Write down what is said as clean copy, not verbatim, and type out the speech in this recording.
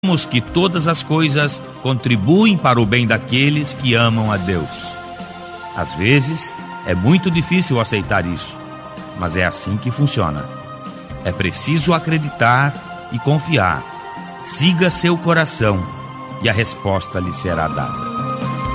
que todas as coisas contribuem para o bem daqueles que amam a Deus. Às vezes, é muito difícil aceitar isso, mas é assim que funciona. É preciso acreditar e confiar. Siga seu coração e a resposta lhe será dada.